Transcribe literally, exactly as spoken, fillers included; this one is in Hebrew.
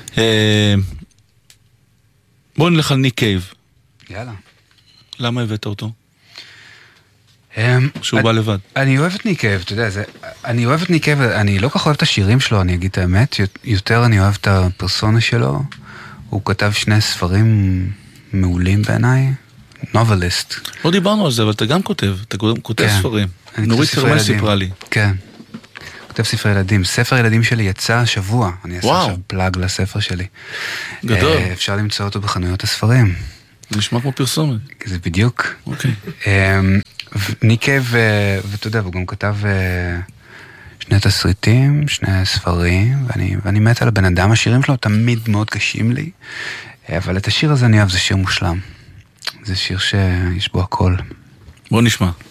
בואו נלך על ניק קייב. יאללה. למה הבאת אותו? שהוא בא לבד. אני אוהב את ניק קייב, אתה יודע, אני אוהב את ניק קייב, אני לא כך אוהב את השירים שלו, אני אגיד את האמת, יותר אני אוהב את הפרסונה שלו. הוא כתב שני ספרים מעולים בעיניי, נובליסט. לא דיברנו על זה, אבל אתה גם כותב, אתה כותב ספרים. נורית כרמל סיפרה לי. כן. כותב ספר ילדים. ספר ילדים שלי יצא השבוע. אני אעשה עכשיו פלאג לספר שלי. גדול. אפשר למצוא אותו בחנויות הספרים. זה נשמע כמו פרסומת. זה בדיוק. אוקיי. ניק קייב, ואתה יודע, הוא גם כתב שני תסריטים, שני ספרים, ואני, ואני מת על הבן אדם. השירים שלו תמיד מאוד קשים לי, אבל את השיר הזה אני אוהב, זה שיר מושלם. זה שיר שיש בו הכל. בוא נשמע.